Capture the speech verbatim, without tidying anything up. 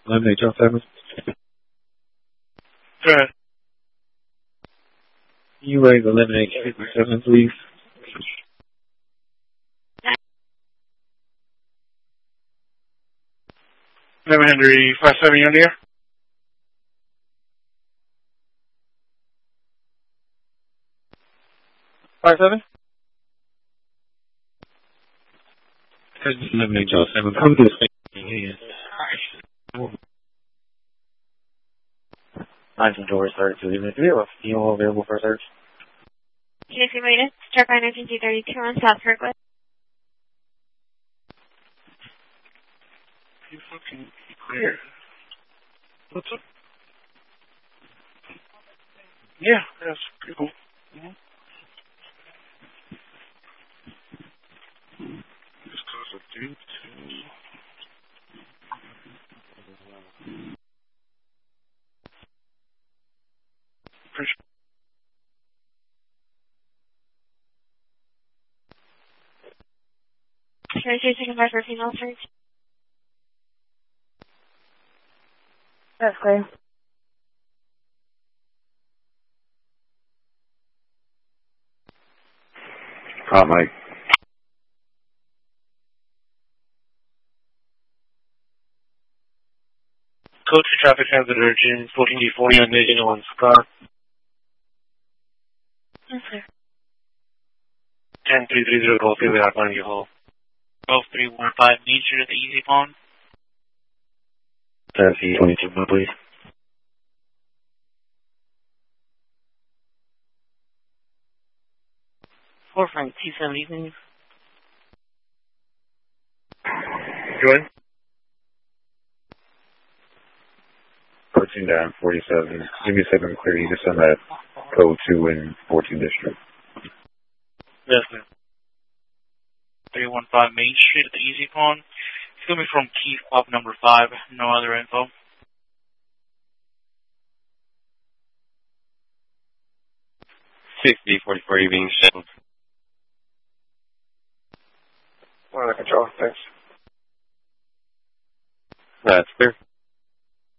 Eliminate John seven. Good. You raise eliminate fifty-seven, please. Seven Henry five seven, you on the air? Five seven. Eliminate John seven. Come to this thing. Nine from George, thirty-two, eliminate zero. You all available for a search? Casey Rated, Starfire nineteen two thirty-two on South Kirkwood. You fucking clear. What's up? Yeah, that's pretty cool. Mm-hmm. Just cause of due to... Appreciate Sure, so second by for female search. That's clear. Hi, Mike. Code for traffic transit urgent, fourteen D forty on Nation one Scott. Yes, sir. ten three three zero Golf, give it out on your hole. Golf three one five, Main Street at the Easy Phone. Taxi twenty-two, please. Four Frank T seventy, please. Go ahead. fourteen down, forty-seven. Give me a second to clear you. Just on that code two in fourteen District. Yes, ma'am. three one five Main Street at the Easy Phone. It's coming from Keith Pop number five. No other info. sixty, forty-four, you being shelled. Well, under control, thanks. That's clear.